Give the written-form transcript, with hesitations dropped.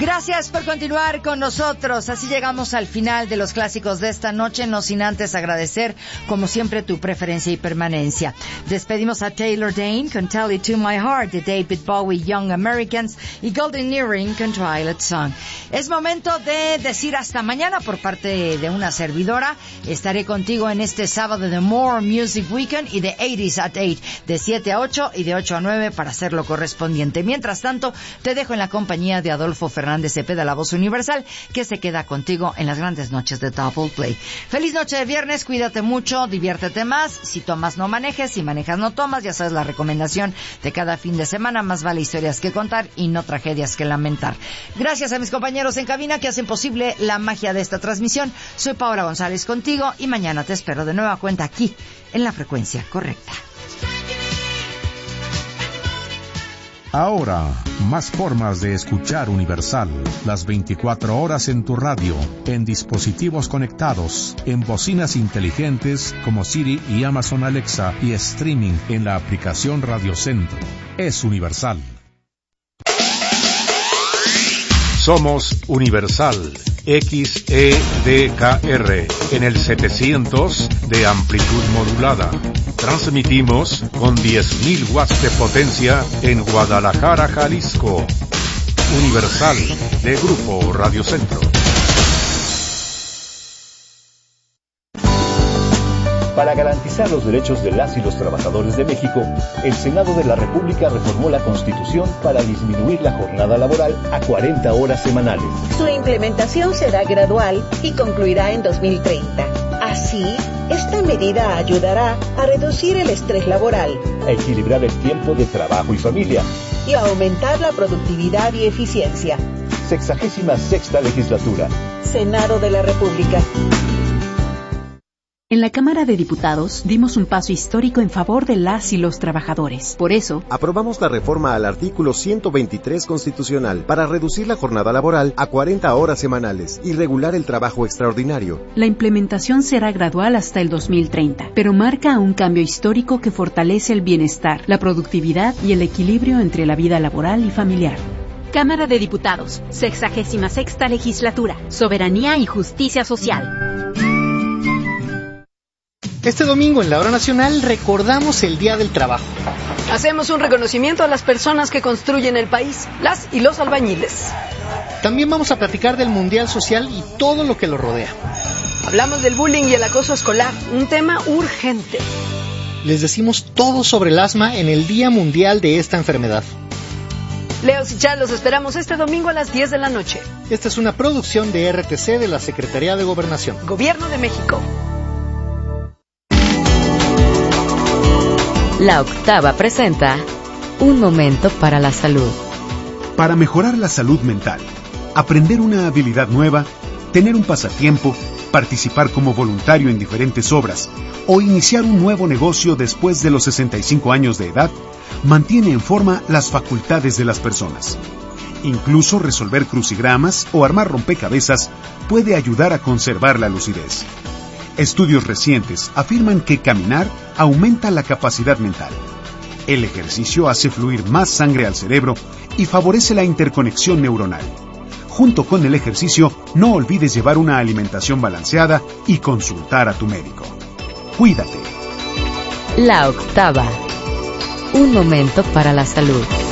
Gracias por continuar con nosotros. Así llegamos al final de los clásicos de esta noche, no sin antes agradecer, como siempre, tu preferencia y permanencia. Despedimos a Taylor Dayne con Tell It to My Heart de David Bowie, Young Americans, y Golden Earring con Twilight Song. Es momento de decir hasta mañana por parte de una servidora. Estaré contigo en este sábado de More Music Weekend y de 80s at 8, de 7 a 8 y de 8 a 9 para hacer lo correspondiente. Mientras tanto, te dejo en la compañía de Adolfo Fernández Cepeda, la voz universal, que se queda contigo en las grandes noches de Double Play. Feliz noche de viernes, cuídate mucho, diviértete más. Si tomas, no manejes. Si manejas, no tomas. Ya sabes la recomendación de cada fin de semana. Más vale historias que contar y no tragedias que lamentar. Gracias a mis compañeros en cabina que hacen posible la magia de esta transmisión. Soy Paola González contigo y mañana te espero de nueva cuenta aquí en la frecuencia correcta. Ahora, más formas de escuchar Universal. Las 24 horas en tu radio, en dispositivos conectados, en bocinas inteligentes como Siri y Amazon Alexa y streaming en la aplicación Radio Centro. Es Universal. Somos Universal XEDKR en el 700 de amplitud modulada. Transmitimos con 10.000 watts de potencia en Guadalajara, Jalisco. Universal de Grupo Radio Centro. Para garantizar los derechos de las y los trabajadores de México, el Senado de la República reformó la Constitución para disminuir la jornada laboral a 40 horas semanales. Su implementación será gradual y concluirá en 2030. Así, esta medida ayudará a reducir el estrés laboral, a equilibrar el tiempo de trabajo y familia y a aumentar la productividad y eficiencia. 66ª Legislatura. Senado de la República. En la Cámara de Diputados dimos un paso histórico en favor de las y los trabajadores. Por eso, aprobamos la reforma al artículo 123 constitucional para reducir la jornada laboral a 40 horas semanales y regular el trabajo extraordinario. La implementación será gradual hasta el 2030, pero marca un cambio histórico que fortalece el bienestar, la productividad y el equilibrio entre la vida laboral y familiar. Cámara de Diputados, 66ª Legislatura, Soberanía y Justicia Social. Este domingo en la Hora Nacional recordamos el Día del Trabajo. Hacemos un reconocimiento a las personas que construyen el país, las y los albañiles. También vamos a platicar del Mundial Social y todo lo que lo rodea. Hablamos del bullying y el acoso escolar, un tema urgente. Les decimos todo sobre el asma en el Día Mundial de esta enfermedad. Leo y Chad, los esperamos este domingo a las 10 de la noche. Esta es una producción de RTC de la Secretaría de Gobernación. Gobierno de México. La Octava presenta Un Momento para la Salud. Para mejorar la salud mental, aprender una habilidad nueva, tener un pasatiempo, participar como voluntario en diferentes obras o iniciar un nuevo negocio después de los 65 años de edad, mantiene en forma las facultades de las personas. Incluso resolver crucigramas o armar rompecabezas puede ayudar a conservar la lucidez. Estudios recientes afirman que caminar aumenta la capacidad mental. El ejercicio hace fluir más sangre al cerebro y favorece la interconexión neuronal. Junto con el ejercicio, no olvides llevar una alimentación balanceada y consultar a tu médico. Cuídate. La Octava. Un momento para la salud.